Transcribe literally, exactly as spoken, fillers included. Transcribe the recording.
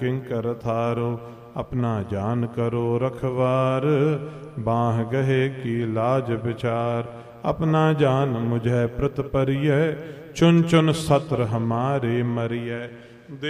किंकर थारो, अपना जान करो रखवार, बाह गहे की लाज विचार। अपना जान मुझे प्रत परिय, चुन चुन सत्र हमारे मरिय।